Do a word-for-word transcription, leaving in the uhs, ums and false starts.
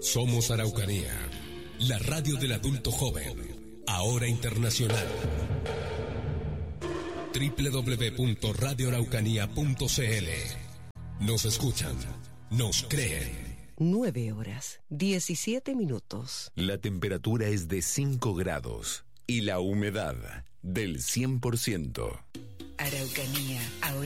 Somos Araucanía, la radio del adulto joven, ahora internacional. doble u doble u doble u punto radio araucanía punto c l. Nos escuchan, nos creen. Nueve horas, diecisiete minutos. La temperatura es de cinco grados y la humedad del cien por ciento. Araucanía, ahora